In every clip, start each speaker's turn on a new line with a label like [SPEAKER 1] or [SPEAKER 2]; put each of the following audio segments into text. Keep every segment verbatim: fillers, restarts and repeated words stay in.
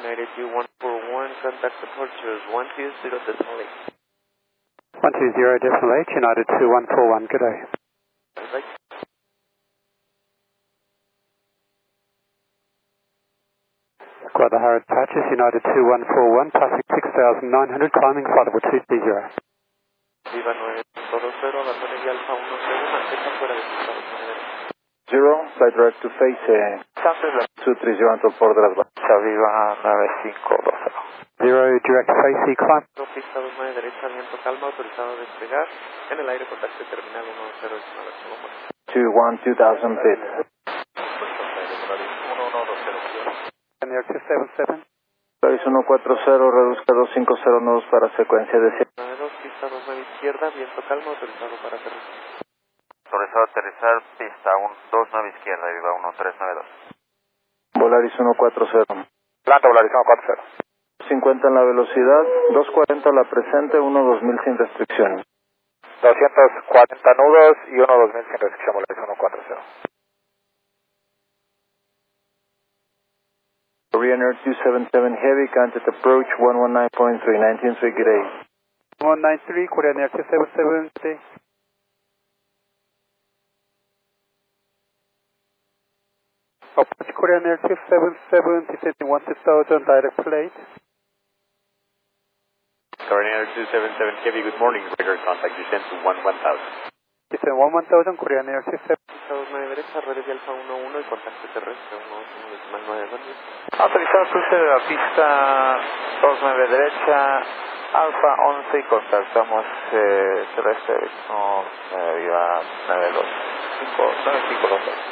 [SPEAKER 1] United two one four one, contact departures one two zero decimal eight.
[SPEAKER 2] one two zero decimal eight, United two one four one, good day.
[SPEAKER 1] Perfect.
[SPEAKER 2] Guadalajara departures, United two one four one, passing six thousand nine hundred, climbing flight level two three zero.
[SPEAKER 1] Viva nueve cinco dos cero, abandone vía Alfa uno cero, mantenga fuera de pista.
[SPEAKER 3] Zero, flight direct to face, eh, two three zero until four de las bases.
[SPEAKER 4] Viva nueve cinco dos cero.
[SPEAKER 2] Zero, direct face, climb.
[SPEAKER 1] Pista dos nueve derecha, viento calma, autorizado a despegar. En el aire, contacto terminal uno cero decimal ocho.
[SPEAKER 3] two one two thousand feet.
[SPEAKER 2] Air two seven seven.
[SPEAKER 3] Paris uno cuatro cero, reduzca dos cinco cero nudos para secuencia de cien.
[SPEAKER 1] nueve dos, pista dos nueve izquierda, viento calma, autorizado para aterrizar.
[SPEAKER 4] Autorizado a aterrizar, pista dos nueve izquierda, Viva uno tres nueve dos.
[SPEAKER 3] Volaris uno cuatro cero.
[SPEAKER 4] Planta Volaris uno cuatro cero.
[SPEAKER 3] cincuenta en la velocidad, dos cuarenta la presente, uno dos mil sin restricción.
[SPEAKER 4] doscientos cuarenta nudos y uno dos mil sin restricción, Volaris uno cuatro cero.
[SPEAKER 3] Korean Air two seven seven Heavy, contact approach one one nine point three, nineteen three, good day.
[SPEAKER 2] one nine three, Korean Air two seven seven, good day. Approach Korean Air two seven seven, descending one two thousand, direct plate.
[SPEAKER 4] Korean Air two seven seven Heavy, good morning, radar contact descend to one one thousand.
[SPEAKER 2] Descend one one thousand, Korean Air two seven.
[SPEAKER 1] Pista dos nueve derecha, red de Alfa uno uno y contacto terrestre uno uno decimal nueve dos.
[SPEAKER 4] Autorizado cruce de la pista dos nueve derecha, Alfa once y contactamos eh, terrestre no, eh, Viva nueve dos cinco nueve cinco dos dos.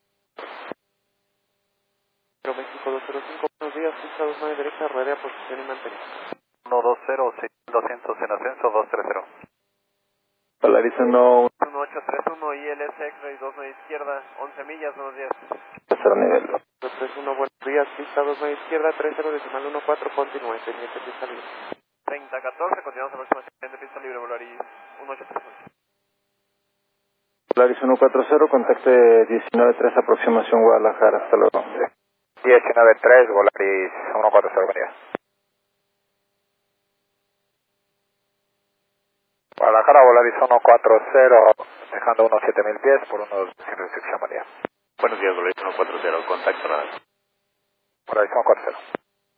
[SPEAKER 1] México dos cero cinco, buenos días, pista dos nueve derecha, rodea posición y mantenimiento.
[SPEAKER 4] uno dos cero, seis doscientos en ascenso, dos tres cero.
[SPEAKER 3] Volaris uno
[SPEAKER 1] uno ocho tres uno, I L S X-Ray dos nueve izquierda, once millas, buenos días.
[SPEAKER 3] cero nivel.
[SPEAKER 1] dos tres uno, buenos días, pista dos nueve izquierda, tres cero decimal uno cuatro, continúe, pendiente pista libre. treinta catorce, continuamos a próxima siguiente pista libre, Volaris uno ocho tres uno.
[SPEAKER 3] Volaris uno cuatro cero, contacte diecinueve tres, aproximación Guadalajara, hasta luego.
[SPEAKER 4] diecinueve tres, Volaris uno cuatro cero, venida. Guadalajara, Volaris uno cuatro cero, dejando unos siete mil pies por unos sin restricción, venida. Buenos días, Volaris uno cuatro cero, contacto nada. Volaris uno cuatro cero.